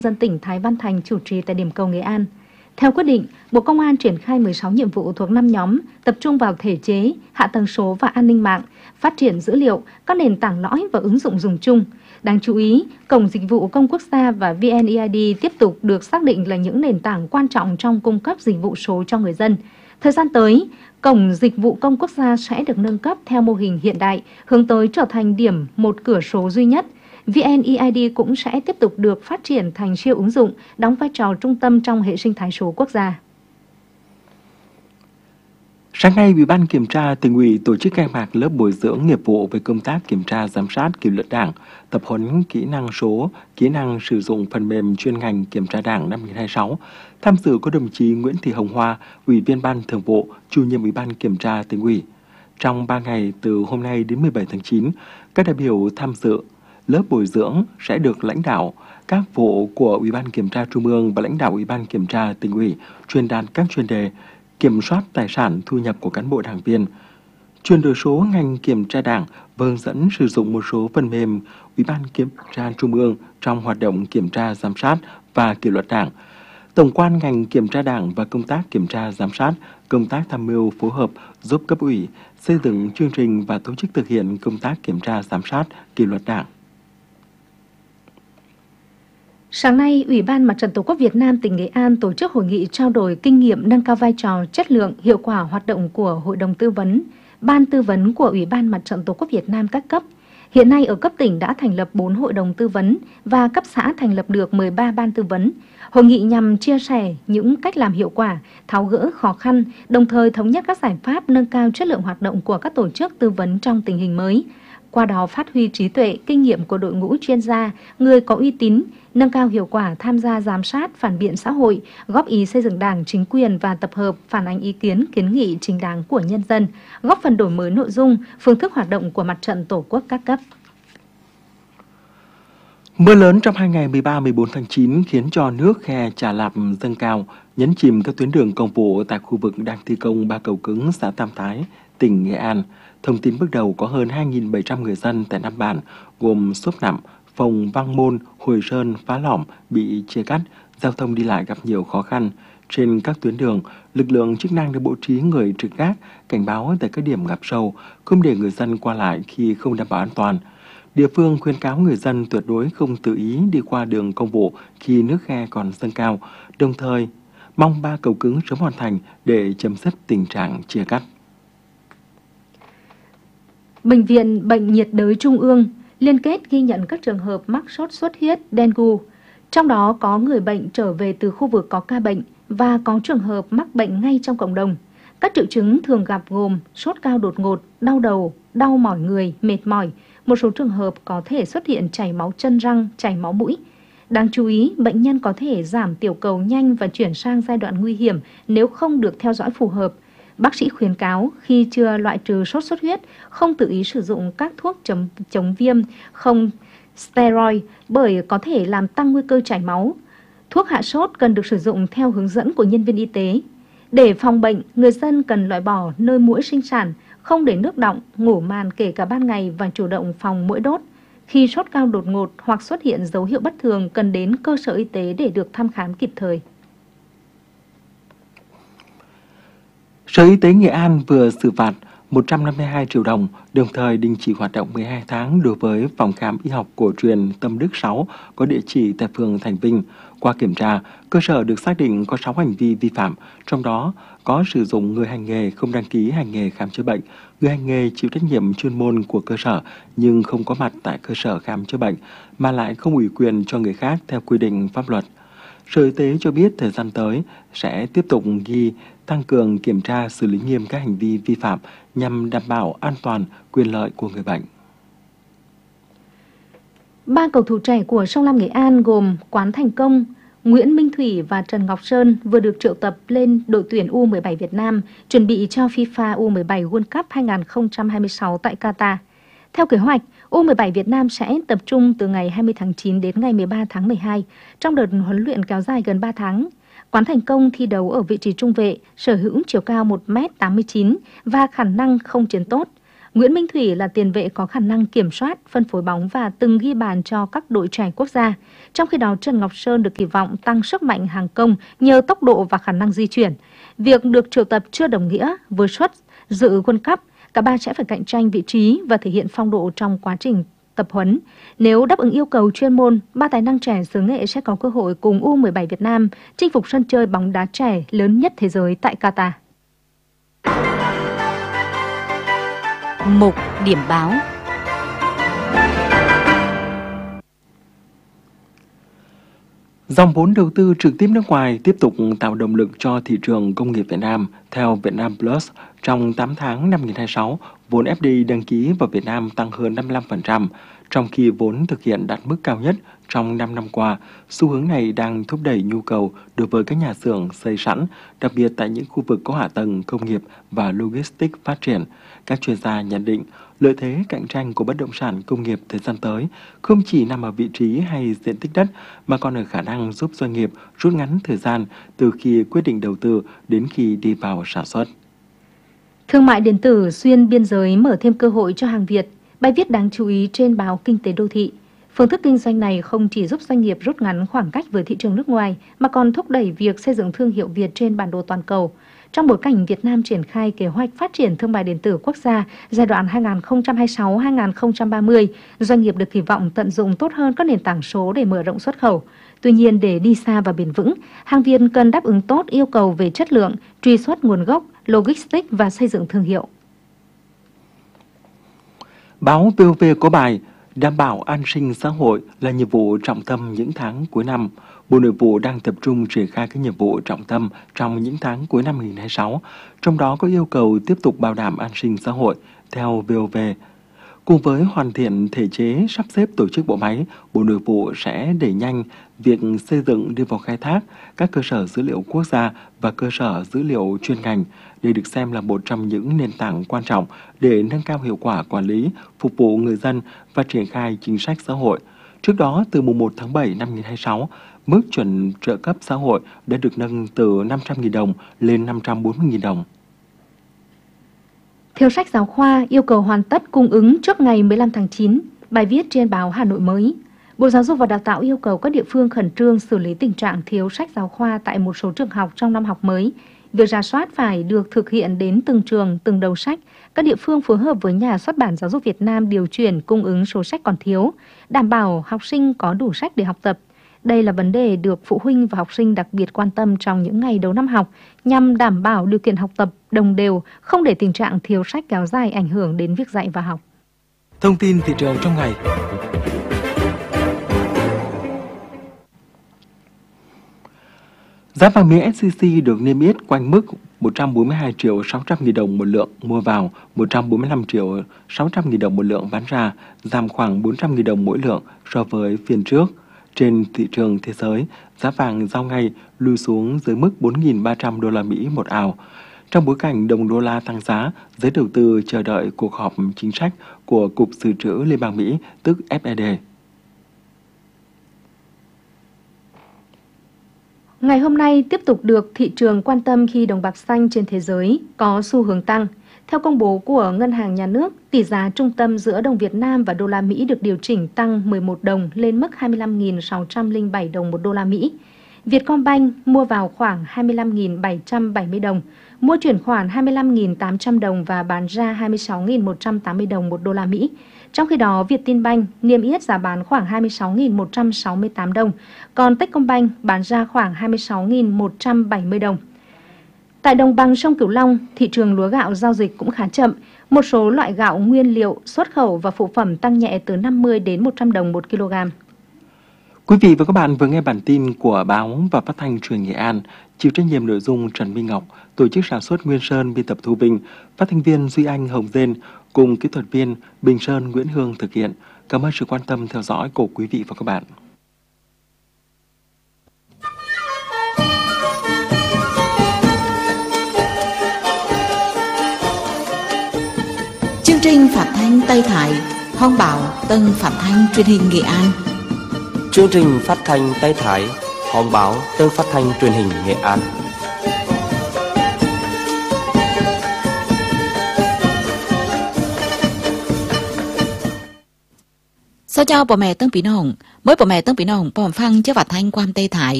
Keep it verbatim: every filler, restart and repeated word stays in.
dân tỉnh Thái Văn Thành chủ trì tại điểm cầu Nghệ An. Theo quyết định, Bộ Công an triển khai mười sáu nhiệm vụ thuộc năm nhóm, tập trung vào thể chế, hạ tầng số và an ninh mạng, phát triển dữ liệu, các nền tảng lõi và ứng dụng dùng chung. Đáng chú ý, Cổng Dịch vụ Công Quốc gia và vê en e i đê tiếp tục được xác định là những nền tảng quan trọng trong cung cấp dịch vụ số cho người dân. Thời gian tới, Cổng Dịch vụ Công Quốc gia sẽ được nâng cấp theo mô hình hiện đại, hướng tới trở thành điểm một cửa số duy nhất. vê en e i đê cũng sẽ tiếp tục được phát triển thành siêu ứng dụng, đóng vai trò trung tâm trong hệ sinh thái số quốc gia. Sáng nay, Ủy ban Kiểm tra Tỉnh ủy tổ chức khai mạc lớp bồi dưỡng nghiệp vụ về công tác kiểm tra giám sát kỷ luật Đảng, tập huấn kỹ năng số, kỹ năng sử dụng phần mềm chuyên ngành kiểm tra Đảng năm hai nghìn không trăm hai mươi sáu. Tham dự có đồng chí Nguyễn Thị Hồng Hoa, Ủy viên Ban Thường vụ, Chủ nhiệm Ủy ban Kiểm tra Tỉnh ủy. Trong ba ngày từ hôm nay đến mười bảy tháng chín, các đại biểu tham dự lớp bồi dưỡng sẽ được lãnh đạo các vụ của Ủy ban Kiểm tra Trung ương và lãnh đạo Ủy ban Kiểm tra Tỉnh ủy truyền đạt các chuyên đề kiểm soát tài sản thu nhập của cán bộ đảng viên, chuyển đổi số ngành kiểm tra Đảng và hướng dẫn sử dụng một số phần mềm Ủy ban Kiểm tra Trung ương trong hoạt động kiểm tra giám sát và kỷ luật Đảng, tổng quan ngành kiểm tra Đảng và công tác kiểm tra giám sát, công tác tham mưu phối hợp giúp cấp ủy xây dựng chương trình và tổ chức thực hiện công tác kiểm tra giám sát kỷ luật Đảng. Sáng nay, Ủy ban Mặt trận Tổ quốc Việt Nam tỉnh Nghệ An tổ chức hội nghị trao đổi kinh nghiệm nâng cao vai trò, chất lượng, hiệu quả hoạt động của Hội đồng Tư vấn, Ban Tư vấn của Ủy ban Mặt trận Tổ quốc Việt Nam các cấp. Hiện nay ở cấp tỉnh đã thành lập bốn hội đồng tư vấn và cấp xã thành lập được mười ba ban tư vấn. Hội nghị nhằm chia sẻ những cách làm hiệu quả, tháo gỡ khó khăn, đồng thời thống nhất các giải pháp nâng cao chất lượng hoạt động của các tổ chức tư vấn trong tình hình mới. Qua đó phát huy trí tuệ, kinh nghiệm của đội ngũ chuyên gia, người có uy tín, nâng cao hiệu quả tham gia giám sát, phản biện xã hội, góp ý xây dựng Đảng, chính quyền và tập hợp, phản ánh ý kiến, kiến nghị chính đáng của nhân dân, góp phần đổi mới nội dung, phương thức hoạt động của Mặt trận Tổ quốc các cấp. Mưa lớn trong hai ngày mười ba mười bốn tháng chín khiến cho nước khe Trà Lạp dâng cao, nhấn chìm các tuyến đường công vụ tại khu vực đang thi công Ba Cầu Cứng, xã Tam Thái, tỉnh Nghệ An. Thông tin bước đầu có hơn hai nghìn bảy trăm người dân tại năm bản gồm Xốp Nặm, Phòng Văn Môn, Hồi Sơn, Phá Lỏm bị chia cắt, giao thông đi lại gặp nhiều khó khăn. Trên các tuyến đường, lực lượng chức năng đã bố trí người trực gác, cảnh báo tại các điểm ngập sâu, không để người dân qua lại khi không đảm bảo an toàn. Địa phương khuyến cáo người dân tuyệt đối không tự ý đi qua đường công vụ khi nước khe còn dâng cao, đồng thời mong Ba Cầu Cứng sớm hoàn thành để chấm dứt tình trạng chia cắt. Bệnh viện Bệnh nhiệt đới Trung ương liên kết ghi nhận các trường hợp mắc sốt xuất huyết, dengue. Trong đó có người bệnh trở về từ khu vực có ca bệnh và có trường hợp mắc bệnh ngay trong cộng đồng. Các triệu chứng thường gặp gồm sốt cao đột ngột, đau đầu, đau mỏi người, mệt mỏi. Một số trường hợp có thể xuất hiện chảy máu chân răng, chảy máu mũi. Đáng chú ý, bệnh nhân có thể giảm tiểu cầu nhanh và chuyển sang giai đoạn nguy hiểm nếu không được theo dõi phù hợp. Bác sĩ khuyến cáo khi chưa loại trừ sốt xuất huyết, không tự ý sử dụng các thuốc chống, chống viêm, không steroid bởi có thể làm tăng nguy cơ chảy máu. Thuốc hạ sốt cần được sử dụng theo hướng dẫn của nhân viên y tế. Để phòng bệnh, người dân cần loại bỏ nơi muỗi sinh sản, không để nước đọng, ngủ màn kể cả ban ngày và chủ động phòng muỗi đốt. Khi sốt cao đột ngột hoặc xuất hiện dấu hiệu bất thường, cần đến cơ sở y tế để được thăm khám kịp thời. Sở Y tế Nghệ An vừa xử phạt một trăm năm mươi hai triệu đồng, đồng thời đình chỉ hoạt động mười hai tháng đối với phòng khám y học cổ truyền Tâm Đức sáu có địa chỉ tại phường Thành Vinh. Qua kiểm tra, cơ sở được xác định có sáu hành vi vi phạm, trong đó có sử dụng người hành nghề không đăng ký hành nghề khám chữa bệnh, người hành nghề chịu trách nhiệm chuyên môn của cơ sở nhưng không có mặt tại cơ sở khám chữa bệnh mà lại không ủy quyền cho người khác theo quy định pháp luật. Sở Y tế cho biết thời gian tới sẽ tiếp tục ghi tăng cường kiểm tra xử lý nghiêm các hành vi vi phạm nhằm đảm bảo an toàn quyền lợi của người bệnh. Ba cầu thủ trẻ của Sông Lam Nghệ An gồm Quán Thành Công, Nguyễn Minh Thủy và Trần Ngọc Sơn vừa được triệu tập lên đội tuyển U mười bảy Việt Nam chuẩn bị cho FIFA U mười bảy World Cup hai nghìn không trăm hai mươi sáu tại Qatar. Theo kế hoạch, U mười bảy Việt Nam sẽ tập trung từ ngày hai mươi tháng chín đến ngày mười ba tháng mười hai trong đợt huấn luyện kéo dài gần ba tháng. Quán Thành Công thi đấu ở vị trí trung vệ, sở hữu chiều cao một mét tám mươi chín và khả năng không chiến tốt. Nguyễn Minh Thủy là tiền vệ có khả năng kiểm soát, phân phối bóng và từng ghi bàn cho các đội trẻ quốc gia. Trong khi đó, Trần Ngọc Sơn được kỳ vọng tăng sức mạnh hàng công nhờ tốc độ và khả năng di chuyển. Việc được triệu tập chưa đồng nghĩa với suất dự World Cup, cả ba sẽ phải cạnh tranh vị trí và thể hiện phong độ trong quá trình tập huấn. Nếu đáp ứng yêu cầu chuyên môn, ba tài năng trẻ xứ Nghệ sẽ có cơ hội cùng U mười bảy Việt Nam chinh phục sân chơi bóng đá trẻ lớn nhất thế giới tại Qatar. Mục điểm báo. Dòng vốn đầu tư trực tiếp nước ngoài tiếp tục tạo động lực cho thị trường công nghiệp Việt Nam. Theo Vietnam Plus, trong tám tháng năm hai nghìn không trăm hai mươi sáu, vốn ép đê i đăng ký vào Việt Nam tăng hơn năm mươi lăm phần trăm, trong khi vốn thực hiện đạt mức cao nhất trong năm năm qua. Xu hướng này đang thúc đẩy nhu cầu đối với các nhà xưởng xây sẵn, đặc biệt tại những khu vực có hạ tầng công nghiệp và logistics phát triển. Các chuyên gia nhận định, lợi thế cạnh tranh của bất động sản công nghiệp thời gian tới không chỉ nằm ở vị trí hay diện tích đất, mà còn ở khả năng giúp doanh nghiệp rút ngắn thời gian từ khi quyết định đầu tư đến khi đi vào sản xuất. Thương mại điện tử xuyên biên giới mở thêm cơ hội cho hàng Việt. Bài viết đáng chú ý trên báo Kinh tế Đô thị. Phương thức kinh doanh này không chỉ giúp doanh nghiệp rút ngắn khoảng cách với thị trường nước ngoài, mà còn thúc đẩy việc xây dựng thương hiệu Việt trên bản đồ toàn cầu. Trong bối cảnh Việt Nam triển khai kế hoạch phát triển thương mại điện tử quốc gia giai đoạn hai nghìn không trăm hai mươi sáu đến hai nghìn không trăm ba mươi, doanh nghiệp được kỳ vọng tận dụng tốt hơn các nền tảng số để mở rộng xuất khẩu. Tuy nhiên, để đi xa và bền vững, hàng Việt cần đáp ứng tốt yêu cầu về chất lượng, truy xuất nguồn gốc, logistics và xây dựng thương hiệu. Báo vê o vê có bài đảm bảo an sinh xã hội là nhiệm vụ trọng tâm những tháng cuối năm. Bộ Nội vụ đang tập trung triển khai các nhiệm vụ trọng tâm trong những tháng cuối năm hai nghìn không trăm hai mươi sáu, trong đó có yêu cầu tiếp tục bảo đảm an sinh xã hội. Theo vê o vê, cùng với hoàn thiện thể chế sắp xếp tổ chức bộ máy, Bộ Nội vụ sẽ đẩy nhanh việc xây dựng đưa vào khai thác các cơ sở dữ liệu quốc gia và cơ sở dữ liệu chuyên ngành. Đây được xem là một trong những nền tảng quan trọng để nâng cao hiệu quả quản lý, phục vụ người dân và triển khai chính sách xã hội. Trước đó, từ mùng một tháng bảy năm hai nghìn không trăm hai mươi sáu, mức chuẩn trợ cấp xã hội đã được nâng từ năm trăm nghìn đồng lên năm trăm bốn mươi nghìn đồng. Thiếu sách giáo khoa yêu cầu hoàn tất cung ứng trước ngày mười lăm tháng chín. Bài viết trên báo Hà Nội mới. Bộ Giáo dục và Đào tạo yêu cầu các địa phương khẩn trương xử lý tình trạng thiếu sách giáo khoa tại một số trường học trong năm học mới. Việc rà soát phải được thực hiện đến từng trường, từng đầu sách. Các địa phương phối hợp với Nhà xuất bản Giáo dục Việt Nam điều chuyển cung ứng số sách còn thiếu, đảm bảo học sinh có đủ sách để học tập. Đây là vấn đề được phụ huynh và học sinh đặc biệt quan tâm trong những ngày đầu năm học, nhằm đảm bảo điều kiện học tập đồng đều, không để tình trạng thiếu sách kéo dài ảnh hưởng đến việc dạy và học. Thông tin thị trường trong ngày. Giá vàng miếng ét xê xê được niêm yết quanh mức một trăm bốn mươi hai triệu sáu trăm nghìn đồng một lượng mua vào, một trăm bốn mươi lăm triệu sáu trăm nghìn đồng một lượng bán ra, giảm khoảng bốn trăm nghìn đồng mỗi lượng so với phiên trước. Trên thị trường thế giới, giá vàng giao ngay lùi xuống dưới mức bốn nghìn ba trăm đô la Mỹ một ounce. Trong bối cảnh đồng đô la tăng giá, giới đầu tư chờ đợi cuộc họp chính sách của Cục Dự trữ Liên bang Mỹ, tức ép e đê. Ngày hôm nay tiếp tục được thị trường quan tâm khi đồng bạc xanh trên thế giới có xu hướng tăng. Theo công bố của Ngân hàng Nhà nước, tỷ giá trung tâm giữa đồng Việt Nam và đô la Mỹ được điều chỉnh tăng mười một đồng lên mức hai mươi lăm nghìn sáu trăm lẻ bảy đồng một đô la Mỹ. Vietcombank mua vào khoảng hai mươi lăm nghìn bảy trăm bảy mươi đồng, mua chuyển khoản hai mươi lăm nghìn tám trăm đồng và bán ra hai mươi sáu nghìn một trăm tám mươi đồng một đô la Mỹ. Trong khi đó, Vietinbank niêm yết giá bán khoảng hai mươi sáu nghìn một trăm sáu mươi tám đồng, còn Techcombank bán ra khoảng hai mươi sáu nghìn một trăm bảy mươi đồng. Tại đồng bằng sông Cửu Long, thị trường lúa gạo giao dịch cũng khá chậm. Một số loại gạo nguyên liệu, xuất khẩu và phụ phẩm tăng nhẹ từ năm mươi đến một trăm đồng một kg. Quý vị và các bạn vừa nghe bản tin của báo và phát thanh truyền Nghệ An, chịu trách nhiệm nội dung Trần Minh Ngọc, tổ chức sản xuất Nguyên Sơn, biên tập Thu Vinh, phát thanh viên Duy Anh, Hồng Dên cùng kỹ thuật viên Bình Sơn, Nguyễn Hương thực hiện. Cảm ơn sự quan tâm theo dõi của quý vị và các bạn. Chương trình phát thanh Tây Thái, Hòn Bảo, Tân Phát thanh Truyền hình Nghệ An. Chương trình phát thanh Tây Thái, Hòn Báo, Tân Phát thanh Truyền hình Nghệ An. สวัสดีพ่อแม่ตั้งพี่น้องเมื่อพ่อแม่ตั้งพี่น้องพร้อมฟังเจ้าวัดไทยความเตยถ่าย